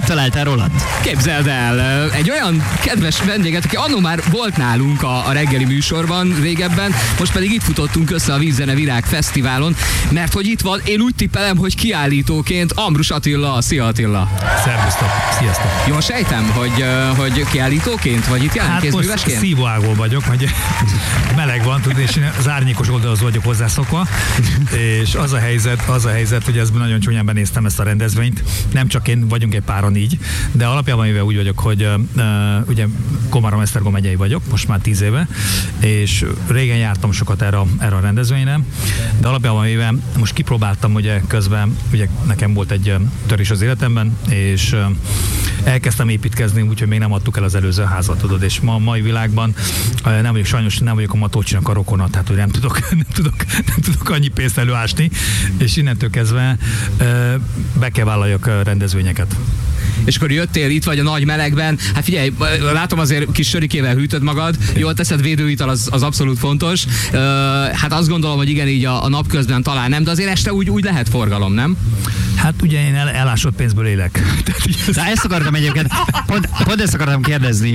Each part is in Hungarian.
találtál, Roland? Képzeld el, egy olyan kedves vendéget, aki annó már volt nálunk a reggeli műsorban régebben, most pedig itt futottunk össze a Vízzene Virág Fesztiválon, mert hogy itt van, én úgy tippelem, hogy kiállítóként Ambrus Attila. Szia Attila! Szervusztok! Sziasztok! Jól sejtem, hogy kiállítóként, vagy itt jelen kézművesként? Hát most szívóágból vagyok, hogy meleg van, tudod, és én az árnyékos oldalhoz vagyok hozzászokva, és az a helyzet, hogy ezt nagyon csúnyán benéztem ezt a rendezvényt. Nem csak én, vagyunk egy páran így, de alapjában mivel úgy vagyok, hogy ugye Komárom-Esztergom megyei vagyok, most már 10 éve, és régen jártam sokat erre a rendezvényre, de alapjában mivel most kipróbáltam, ugye közben, ugye nekem volt egy törés az életemben, és elkezdtem építkezni, úgyhogy még nem adtuk el az előző házat, tudod, és ma a mai világban sajnos nem vagyok a Matolcsinak a rokona, tehát hogy nem tudok annyi pénzt előásni, és innentől kezdve be kell vállaljak rendezvényeket. És akkor jöttél, itt vagy a nagy melegben, hát figyelj, látom azért kis sörikével hűtöd magad, jól teszed, védőital az abszolút fontos, hát azt gondolom, hogy igen, így a napközben talán nem, de azért este úgy lehet forgalom, nem? Hát ugye én elásott pénzből élek. De ezt akartam egyébként, pont ezt akartam kérdezni,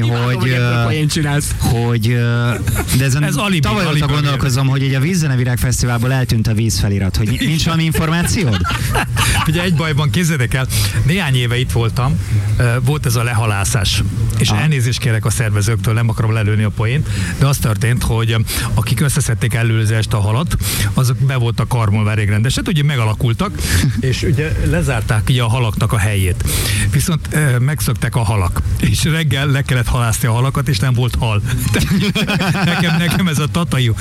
hogy de ezen tavaly óta gondolkozom, hogy így a Vízzene Virág Fesztiválból eltűnt a vízfelirat, hogy nincs valami információd? Ugye egy bajban, képzeljétek el, néhány éve itt voltam, volt ez a lehalászás, és elnézést kérek a szervezőktől, nem akarom lelőni a poént, de az történt, hogy akik összeszedték előző este a halat, azok be voltak karmolva elég rendeset, ugye megalakultak, és ugye lezárták így a halaknak a helyét. Viszont megszöktek a halak, és reggel le kellett halászni a halakat, és nem volt hal. nekem ez a tatai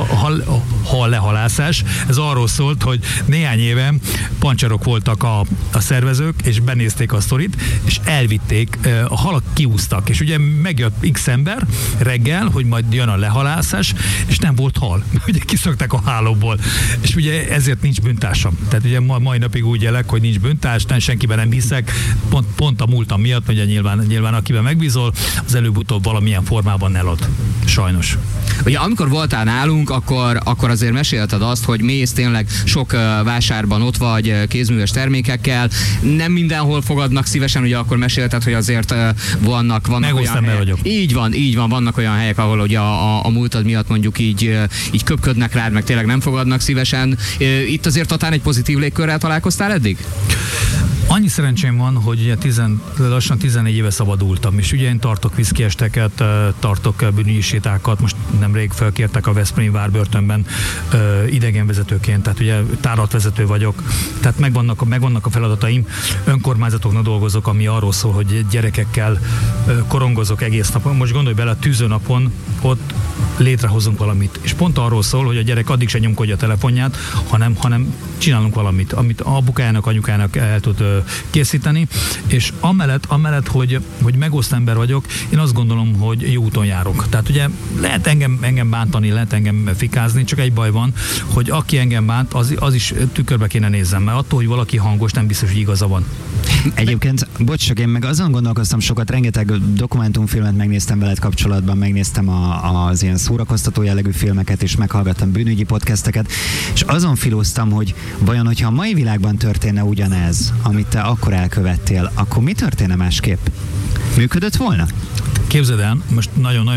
hal lehalászás, ez arról szólt, hogy néhány éve pancsarok voltak a szervezők, és benézték a sztorit, és elvitték, a halak kiúztak, és ugye megjött x ember reggel, hogy majd jön a lehalászás, és nem volt hal. Ugye kiszöktek a hálóból, és ugye ezért nincs bűntársam. Tehát ugye mai napig úgy élek, hogy nincs bűntárs, senkiben nem hiszek, pont a múltam miatt, ugye nyilván akiben megbízol, az előbb-utóbb valamilyen formában elad. Sajnos. Ugye amikor voltál nálunk, akkor azért mesélted azt, hogy mész tényleg sok vásárban ott vagy kézműves termékekkel, nem mindenhol fogadnak szívesen, ugye akkor mesélted, hogy azért vannak olyan helyek. Vagyok. Így van, vannak olyan helyek, ahol ugye a múltad miatt mondjuk így köpködnek rád, meg tényleg nem fogadnak szívesen. Itt azért Tatán egy pozitív légkörrel találkoztál eddig? Annyi szerencsém van, hogy ugye lassan 14 éve szabadultam, és ugye én tartok viszkiesteket, tartok bűnügyi sétákat, most nemrég felkértek a Veszprémi várbörtönben idegenvezetőként, tehát ugye táratvezető vagyok, tehát megvannak a feladataim, önkormányzatoknak dolgozok, ami arról szól, hogy gyerekekkel korongozok egész napon. Most gondolj bele, a tűzőnapon ott létrehozunk valamit, és pont arról szól, hogy a gyerek addig se nyomkodja a telefonját, hanem csinálunk valamit, amit apukájának, anyukának el tud készíteni, és amellett hogy megoszt ember vagyok, én azt gondolom, hogy jó úton járok. Tehát ugye lehet engem bántani, lehet engem fikázni, csak egy baj van, hogy aki engem bánt, az is tükörbe kéne nézzem, mert attól, hogy valaki hangos, nem biztos, hogy igaza van. Egyébként, bocs, csak én meg azon gondolkoztam sokat, rengeteg dokumentumfilmet megnéztem veled kapcsolatban, megnéztem az ilyen szórakoztató jellegű filmeket, és meghallgattam bűnügyi podcasteket, és azon filóztam, hogy vajon, hogyha a mai világban történne ugyanez, amit te akkor elkövettél, akkor mi történne másképp? Működött volna? Képzeld el, most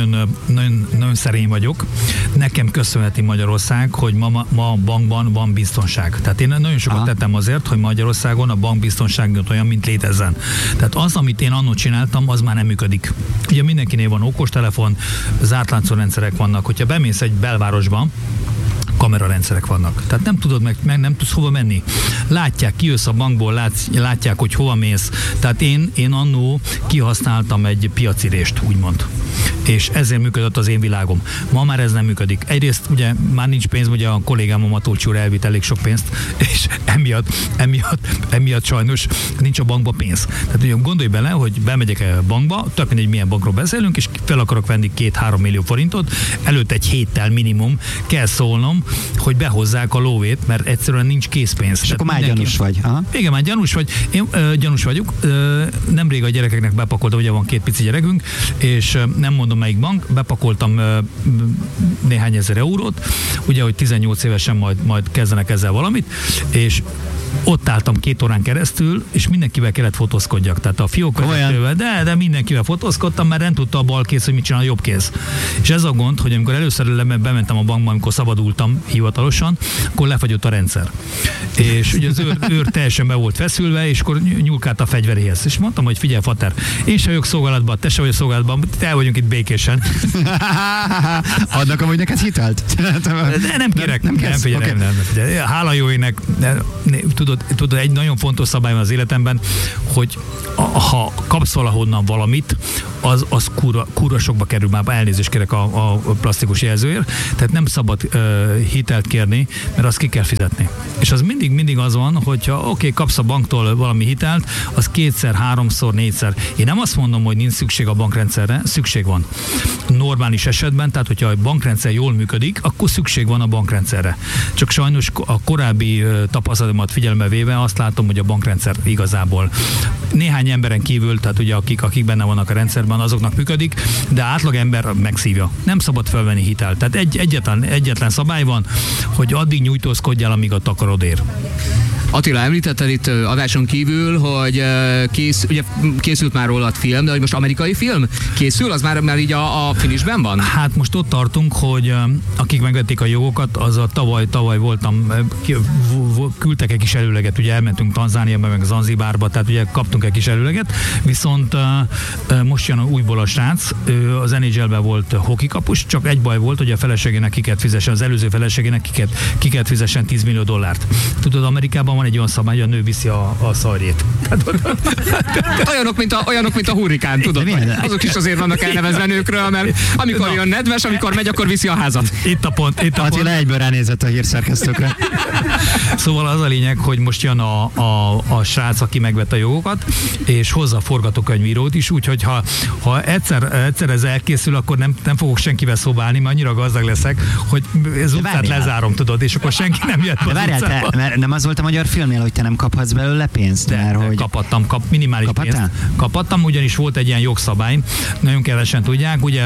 nagyon szerény vagyok. Nekem köszönheti Magyarország, hogy ma a bankban van biztonság. Tehát én nagyon sokat tettem azért, hogy Magyarországon a bankbiztonság olyan, mint létezzen. Tehát az, amit én annól csináltam, az már nem működik. Ugye mindenkinél van okostelefon, zárt rendszerek vannak. Hogyha bemész egy belvárosban, kamerarendszerek vannak. Tehát nem tudod meg nem tudsz hova menni. Látják, kijössz a bankból, látják, hogy hova mész. Tehát én annó kihasználtam egy piacirést, úgymond. És ezért működött az én világom. Ma már ez nem működik. Egyrészt ugye már nincs pénz, ugye a kollégám a Matolcsi úr elvitt elég sok pénzt, és emiatt sajnos nincs a bankba pénz. Tehát ugye gondolj bele, hogy bemegyek a bankba, tök mindegy milyen bankról beszélünk, és fel akarok venni 2-3 millió forintot, előtt egy héttel minimum kell szólnom, hogy behozzák a lóvét, mert egyszerűen nincs készpénz. És akkor már gyanús vagy. Aha. Igen, már gyanús vagy. Én gyanús vagyok. Nemrég a gyerekeknek bepakoltam, ugye van 2 pici gyerekünk, és nem mondom melyik bank, bepakoltam néhány ezer eurót, ugye, hogy 18 évesen majd kezdenek ezzel valamit, és ott álltam 2 órán keresztül, és mindenkivel kellett fotózkodjak. Tehát a fiókvezetővel, de mindenkivel fotózkodtam, mert nem tudta a bal kéz, hogy mit csinál a jobb kéz. És ez a gond, hogy amikor először bementem a bankba, amikor szabadultam hivatalosan, akkor lefagyott a rendszer. És ugye az őr teljesen be volt feszülve, és akkor nyúlkált a fegyveréhez. És mondtam, hogy figyelj, fater, én sem vagyok szolgálatban, te sem vagy szolgálatban, el vagyunk itt békésen. Adnak amúgy neked hitelt? De nem kérek. Nem figyelj. Hála jó ének. Tudod, egy nagyon fontos szabály van az életemben, hogy ha kapsz valahonnan valamit, az kurva sokba kerül, már elnézést kérek a plastikus jelzőért, tehát nem szabad hitelt kérni, mert azt ki kell fizetni. És az mindig az van, hogyha kapsz a banktól valami hitelt, az 2-szer, 3-szor, 4-szer. Én nem azt mondom, hogy nincs szükség a bankrendszerre, szükség van. Normális esetben, tehát hogyha a bankrendszer jól működik, akkor szükség van a bankrendszerre. Csak sajnos a korábbi tapasztalatomat figyelembe véve azt látom, hogy a bankrendszer igazából néhány emberen kívül, tehát ugye akik benne vannak a rendszerben, azoknak működik, de átlag ember megszívja. Nem szabad felvenni hitelt. Tehát egyetlen szabály van, hogy addig nyújtózkodjál, amíg a takarod ér. Attila, említetted itt adáson kívül, hogy ugye készült már rólad film, de hogy most amerikai film készül, az már így a finishben van? Hát most ott tartunk, hogy akik megvették a jogokat, az a tavaly voltam, küldtek egy kis előleget, ugye elmentünk Tanzániába, meg Zanzibárba, tehát ugye kaptunk egy kis előleget, viszont most jön újból a srác, az NHL-ben volt hokikapus, csak egy baj volt, hogy a feleségének ki kellett fizessen, az előző feleségének ki kellett fizessen $10 millió. Tudod, Amerikában van egy olyan szabály, hogy a nő viszi a szarjét. olyanok, mint a hurrikán, tudod? Azok is azért vannak elnevezve nőkről, mert amikor jön nedves, amikor megy, akkor viszi a házat. Itt a pont. Attila egyből ránézett a hírszerkesztőkre. Szóval az a lényeg, hogy most jön a srác, aki megvette a jogokat, és hozza a forgatókönyvírót is, úgyhogy ha egyszer ez elkészül, akkor nem fogok senkivel szobálni, mert annyira gazdag leszek, hogy az utcát lezárom, tudod, és akkor senki nem jött be az utcába. Mert nem az volt a magyar filmnél, hogy te nem kaphatsz belőle pénzt? Hogy... Kaphattam, minimális pénzt. Kaphattam, ugyanis volt egy ilyen jogszabály, nagyon kevesen tudják, ugye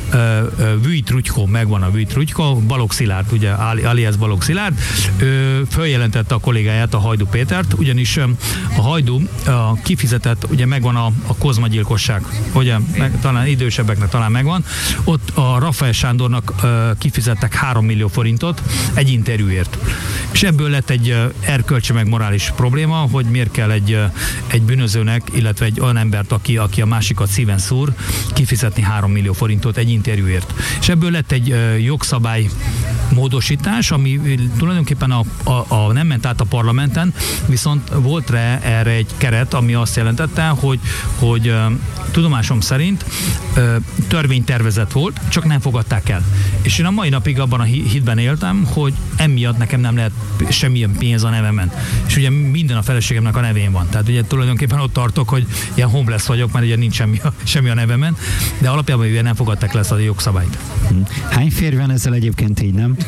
Vujt Rutyko, megvan a Vujt Rutyko, Balogh Szilárd, ugye alias Balogh Szilárd, följelentette a kollégáját, a Hajdú Pétert, ugyanis a Hajdú kifizetett, ugye megvan a Kozma gyilkosság, ugye, talán idősebbeknek talán megvan, ott a Rafael Sándornak kifizettek 3 millió forintot egy interjúért. És ebből lett egy erkölcsi meg morális probléma, hogy miért kell egy bűnözőnek, illetve egy olyan embert, aki a másikat szíven szúr, kifizetni 3 millió forintot egy interjúért. És ebből lett egy jogszabály módosítás, ami tulajdonképpen nem ment át a parlamenten, viszont volt erre egy keret, ami azt jelentette, hogy tudomásom szerint törvénytervezet volt, csak nem fogadták el. És én a mai napig abban a hitben éltem, hogy emiatt nekem nem lehet semmilyen pénz a nevemen. És ugye minden a feleségemnek a nevén van. Tehát ugye tulajdonképpen ott tartok, hogy ilyen homeless vagyok, mert ugye nincs semmi a nevemen, de alapjában ugye nem fogadták le ezt a jogszabályt. Hány férj van ezzel egyébként így, nem?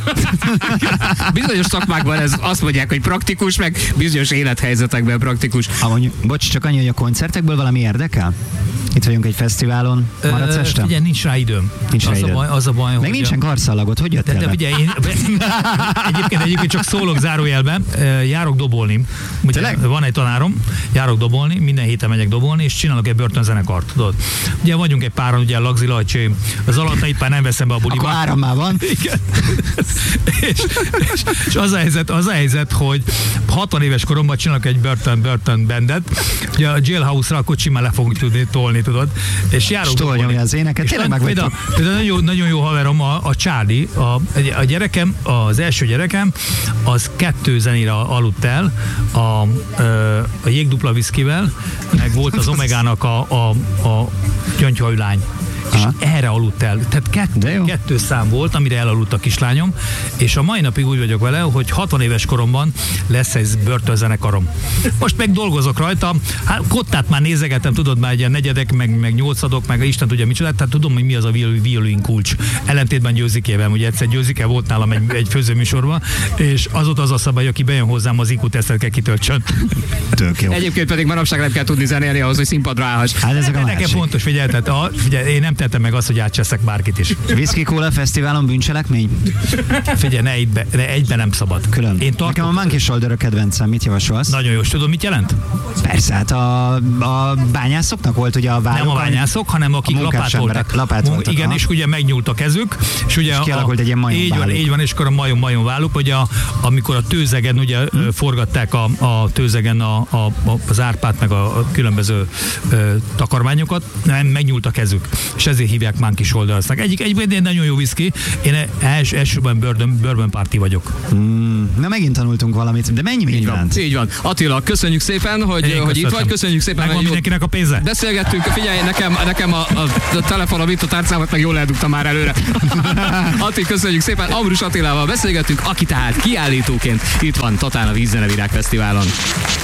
Bizonyos szakmákban ez azt mondják, hogy praktikus, meg bizonyos élethelyzetekben praktikus. Bocs, csak annyi, hogy a koncertekből valami érdekel? Itt vagyunk egy fesztiválon, maradsz este? Ugye nincs rá időm. Az a baj, meg hogy nincsen karszalagot, hogy jöttél be? Ugye egyébként csak szólok zárójelben, járok dobolni. Ugye, van egy tanárom, járok dobolni, minden héten megyek dobolni, és csinálok egy börtönzenekart, tudod. Ugye vagyunk egy páran, ugye Lagzi Lajcsi, az Alatait már nem veszem be a buliba. Akkor áram már van. Igen. és az a helyzet, hogy 60 éves koromban csinálok egy börtön bandet, ugye a Jailhouse-ra akkor simán le fogunk tudni tolni, tudod. És járok dobolni. Az éneket, tényleg megvagytok. Például nagyon jó haverom a Charlie, a gyerekem, az első gyerekem, az 2 zenére aludt el a Jégdupla viszkivel, meg volt az Omegának a gyöngyhajlány. és erre aludt el. Tehát kettő szám volt, amire elaludt a kislányom, és a mai napig úgy vagyok vele, hogy 60 éves koromban lesz egy börtönzenekarom. Most meg dolgozok rajta, hát kottát már nézegetem, tudod, már ilyen negyedek, meg nyolcadok, meg Isten tudja micsoda, tehát tudom, hogy mi az a violin kulcs. Ellentétben Győzikével, ugye egyszer Győzike volt nálam egy főzőműsorban, és azóta az a szabály, aki bejön hozzám, az IQ-tesztet kell kitöltsön. Tök jó. Egyébként pedig manapság nem kell tudni zenélni ahhoz, hogy színpadra állhass. Hát ezek a Nekem másik. fontos, figyelj, én nem tettem meg azt, hogy átcseszek bárkit is. Whisky Cola Fesztiválon bűncselekmény? Figyelj, ne egybe nem szabad. Külön. Nekem a Monkey Shoulder a kedvencem, mit javasolsz? Nagyon jó, és tudod, mit jelent? Persze, hát a bányászoknak volt ugye a vállók. Nem a bányászok, hanem akik lapátoltak. Igen, és ugye megnyúlt a kezük, és ugye kialakult egy ilyen majomválluk. Így van, és akkor a majomválluk, hogy amikor a tőzegen ugye forgatták a tőzegen az árpát, meg a különböző takarmányokat, nem megnyúlt a kezük, és ezért hívják Monkey Shoulder-nak. Egy nagyon jó whisky, én elsőben bourbon party vagyok. Na megint tanultunk valamit, de mennyi mindent? Így van. Attila, köszönjük szépen, hogy itt vagy, köszönjük szépen. Megvan mindenkinek a pénze. Beszélgettünk, figyelj, nekem a telefonom itt a tárcámat meg jól eldugta már előre. Attila, köszönjük szépen. Ambrus Attilával beszélgettünk, aki tehát kiállítóként itt van Tatán a Vízzenevirág Fesztiválon.